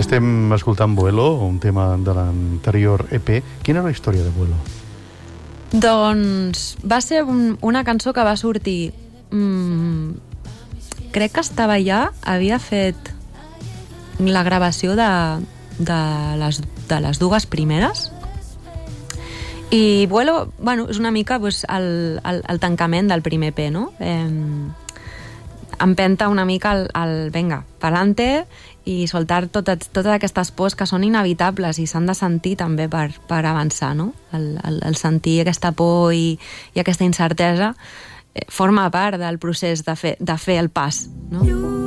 Estem escoltant Vuelo, un tema de l'anterior EP. Quina era la història de Vuelo? Doncs va ser una cançó que va sortir... crec que estava ja, havia fet la gravació de les dues primeres, i Vuelo, bueno, és una mica pues, el tancament del primer EP, no? Empenta una mica el venga, pa'lante, i soltar totes aquestes pors que són inevitables i s'han de sentir també per avançar, no? El sentir aquesta por i aquesta incertesa forma part del procés de fer el pas, no?